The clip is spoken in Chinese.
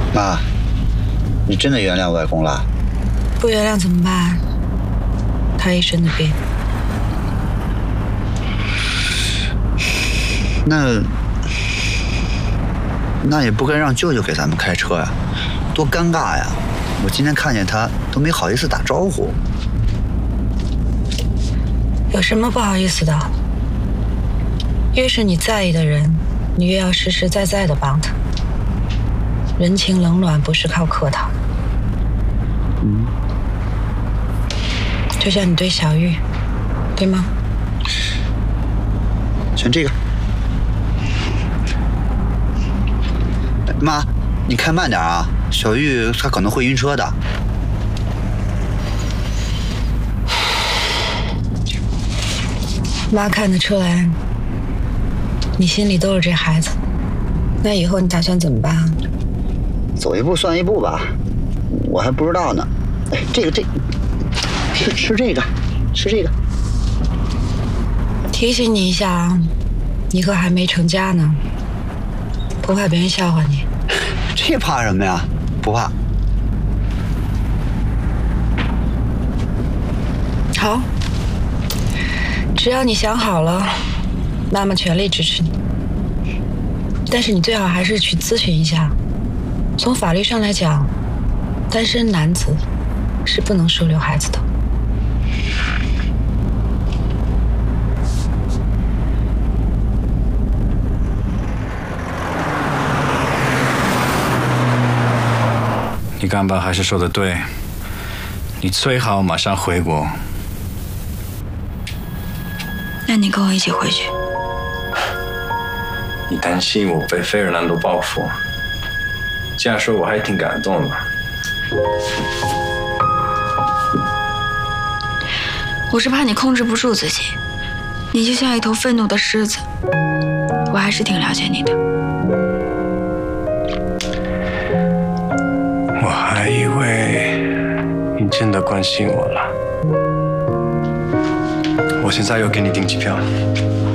妈，你真的原谅外公了？ 不原谅怎么办？他一身的病。 那也不该让舅舅给咱们开车呀，多尴尬呀！我今天看见他都没好意思打招呼。 有什么不好意思的？越是你在意的人，你越要实实在在的帮他。人情冷暖不是靠客套。就像你对小玉，对吗？ 选这个。妈，你开慢点啊，小玉她可能会晕车的。 妈看得出来，你心里都是这孩子。那以后你打算怎么办啊？ 走一步算一步吧，我还不知道呢。哎，这个吃这个，吃这个。 提醒你一下啊，你可还没成家呢，不怕别人笑话你。 这怕什么呀？不怕。 好，只要你想好了，妈妈全力支持你。但是你最好还是去咨询一下，从法律上来讲，单身男子是不能收留孩子的。 你干爸还是说的对，你最好马上回国。 那你跟我一起回去。 你担心我被费尔南多报复，这样说我还挺感动的。 我是怕你控制不住自己，你就像一头愤怒的狮子。我还是挺了解你的。 我还以为你真的关心我了。我现在要给你订机票。